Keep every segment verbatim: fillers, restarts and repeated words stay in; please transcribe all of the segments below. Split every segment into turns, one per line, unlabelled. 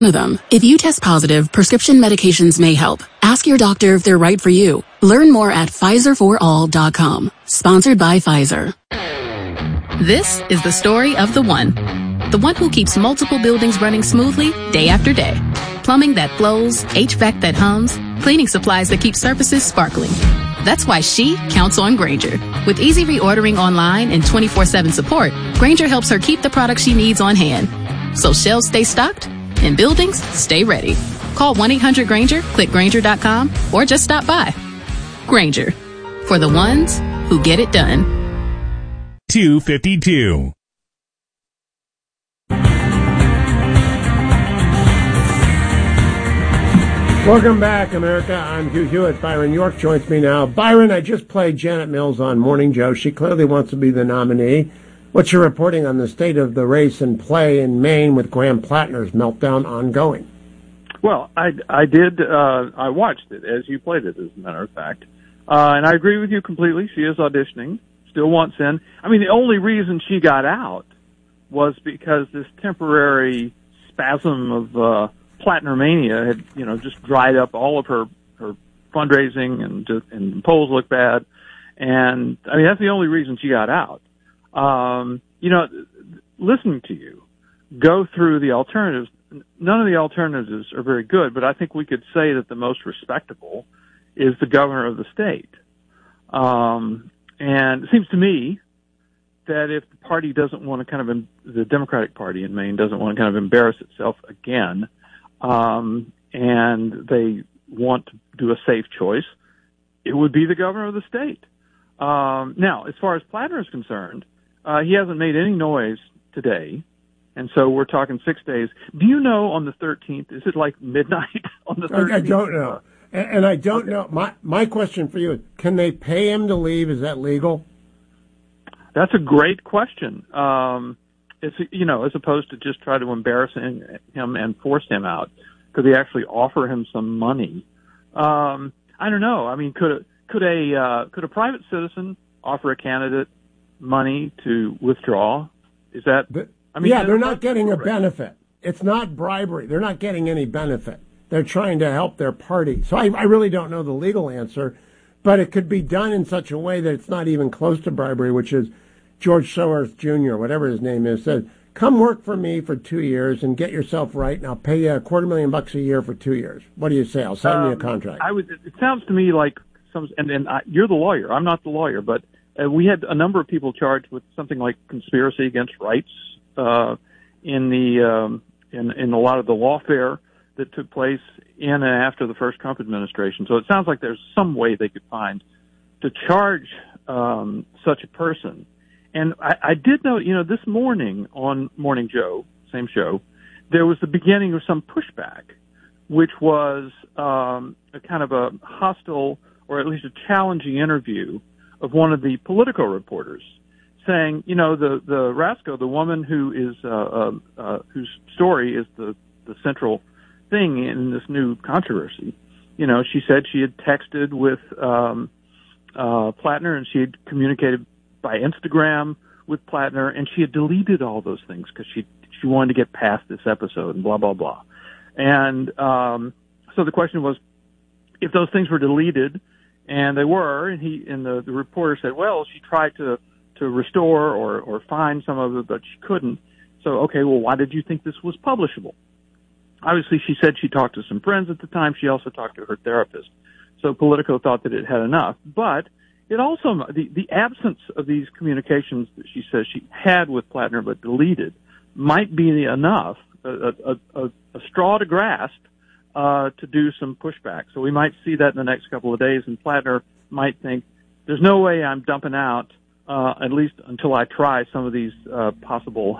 of them. If you test positive, prescription medications may help. Ask your doctor if they're right for you. Learn more at Pfizer for all dot com. Sponsored by Pfizer.
This is the story of the one. The one who keeps multiple buildings running smoothly day after day. Plumbing that flows, H V A C that hums, cleaning supplies that keep surfaces sparkling. That's why she counts on Grainger. With easy reordering online and twenty-four seven support, Grainger helps her keep the products she needs on hand. So shelves stay stocked and buildings stay ready. Call one eight hundred Grainger, click Grainger dot com, or just stop by. Grainger, for the ones who get it done.
two fifty-two.
Welcome back, America. I'm Hugh Hewitt. Byron York joins me now. Byron, I just played Janet Mills on Morning Joe. She clearly wants to be the nominee. What's your reporting on the state of the race and play in Maine with Graham Plattner's meltdown ongoing?
Well, I, I did, uh, I watched it as you played it, as a matter of fact. Uh, and I agree with you completely. She is auditioning, still wants in. I mean, the only reason she got out was because this temporary spasm of, uh, Plattner mania had, you know, just dried up all of her, her fundraising and, just, and the polls looked bad. And, I mean, that's the only reason she got out. Um, you know, listening to you go through the alternatives, none of the alternatives are very good, but I think we could say that the most respectable is the governor of the state. Um, and it seems to me that if the party doesn't want to kind of, the Democratic Party in Maine doesn't want to kind of embarrass itself again, Um, and they want to do a safe choice, it would be the governor of the state. Um, now, as far as Plattner is concerned, uh, he hasn't made any noise today, and so we're talking six days. Do you know on the thirteenth, is it like midnight on the thirteenth?
I, I don't know. And, and I don't okay. know. My, my question for you is, can they pay him to leave? Is that legal?
That's a great question. Um, It's, you know, as opposed to just try to embarrass him and force him out. Could they actually offer him some money? Um, I don't know. I mean, could a, could a, uh, could a private citizen offer a candidate money to withdraw? Is that,
but,
I mean,
yeah, they're not getting a benefit. It's not bribery. They're not getting any benefit. They're trying to help their party. So I, I really don't know the legal answer, but it could be done in such a way that it's not even close to bribery, which is, George Soworth Junior, whatever his name is, said, come work for me for two years and get yourself right, and I'll pay you a quarter million bucks a year for two years. What do you say? I'll sign um, you a contract.
I would. It sounds to me like some, and, and I, you're the lawyer. I'm not the lawyer, but uh, we had a number of people charged with something like conspiracy against rights uh, in the um, in in a lot of the lawfare that took place in and after the first Trump administration. So it sounds like there's some way they could find to charge um, such a person. And I, I did know, you know, this morning on Morning Joe, same show, there was the beginning of some pushback, which was um, a kind of a hostile or at least a challenging interview of one of the Politico reporters saying, you know, the, the Rasko, the woman who is, uh, uh, uh, whose story is the, the central thing in this new controversy, you know, she said she had texted with um, uh, Plattner and she had communicated by Instagram with Plattner, and she had deleted all those things because she she wanted to get past this episode and blah blah blah. And um, so the question was, if those things were deleted, and they were, and he and the, the reporter said, well, she tried to to restore or or find some of it, but she couldn't. So okay, well, why did you think this was publishable? Obviously, she said she talked to some friends at the time. She also talked to her therapist. So Politico thought that it had enough, but it also, the, the absence of these communications that she says she had with Plattner but deleted might be enough, a, a, a, a straw to grasp, uh, to do some pushback. So we might see that in the next couple of days, and Plattner might think, there's no way I'm dumping out, uh, at least until I try some of these, uh, possible,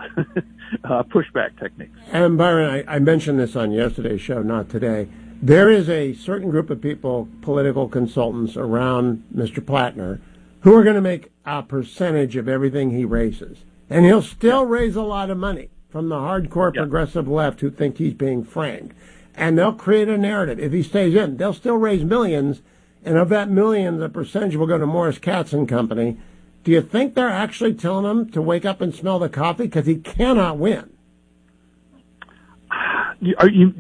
uh, pushback techniques.
And Byron, I, I mentioned this on yesterday's show, not today. There is a certain group of people, political consultants around Mister Plattner, who are going to make a percentage of everything he raises. And he'll still raise a lot of money from the hardcore yeah. progressive left who think he's being framed. And they'll create a narrative. If he stays in, they'll still raise millions, and of that million, the percentage will go to Morris Katz and Company. Do you think they're actually telling him to wake up and smell the coffee? Because he cannot win.
you, are you